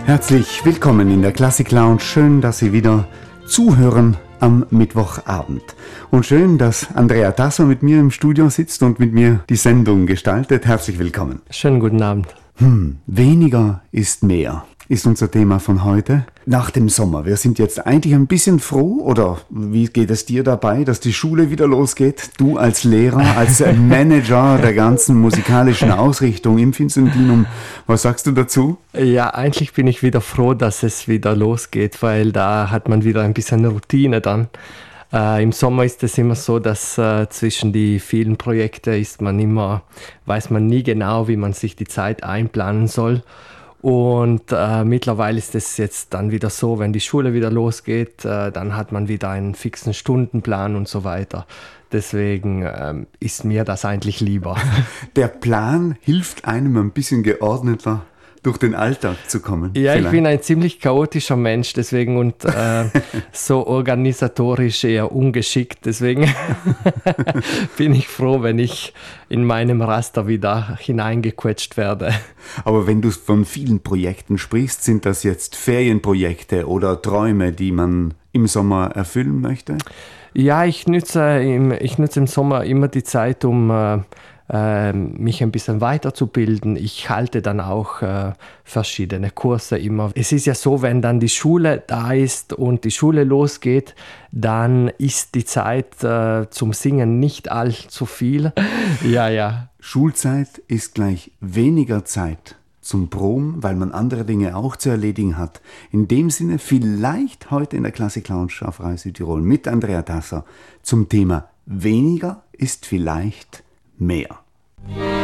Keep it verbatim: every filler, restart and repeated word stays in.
Herzlich willkommen in der Classic Lounge. Schön, dass Sie wieder zuhören am Mittwochabend. Und schön, dass Andrea Tasso mit mir im Studio sitzt und mit mir die Sendung gestaltet. Herzlich willkommen. Schönen guten Abend. Hm, weniger ist mehr, ist unser Thema von heute. Nach dem Sommer. Wir sind jetzt eigentlich ein bisschen froh, oder wie geht es dir dabei, dass die Schule wieder losgeht? Du als Lehrer, als Manager der ganzen musikalischen Ausrichtung im Vincentinum, was sagst du dazu? Ja, eigentlich bin ich wieder froh, dass es wieder losgeht, weil da hat man wieder ein bisschen Routine dann. Äh, Im Sommer ist es immer so, dass äh, zwischen die vielen Projekten ist man immer, weiß man nie genau, wie man sich die Zeit einplanen soll. Und äh, mittlerweile ist es jetzt dann wieder so, wenn die Schule wieder losgeht, äh, dann hat man wieder einen fixen Stundenplan und so weiter. Deswegen ähm, ist mir das eigentlich lieber. Der Plan hilft einem ein bisschen geordneter durch den Alltag zu kommen. Ja, vielleicht. Ich bin ein ziemlich chaotischer Mensch, deswegen und äh, so organisatorisch eher ungeschickt. Deswegen bin ich froh, wenn ich in meinem Raster wieder hineingequetscht werde. Aber wenn du von vielen Projekten sprichst, sind das jetzt Ferienprojekte oder Träume, die man im Sommer erfüllen möchte? Ja, ich nutze im, ich nutze im Sommer immer die Zeit, um äh, äh, mich ein bisschen weiterzubilden. Ich halte dann auch äh, verschiedene Kurse immer. Es ist ja so, wenn dann die Schule da ist und die Schule losgeht, dann ist die Zeit äh, zum Singen nicht allzu viel. Ja, ja. Schulzeit ist gleich weniger Zeit zum Proben, weil man andere Dinge auch zu erledigen hat. In dem Sinne vielleicht heute in der Classic Lounge auf Rai Südtirol mit Andrea Tasso zum Thema weniger ist vielleicht mehr.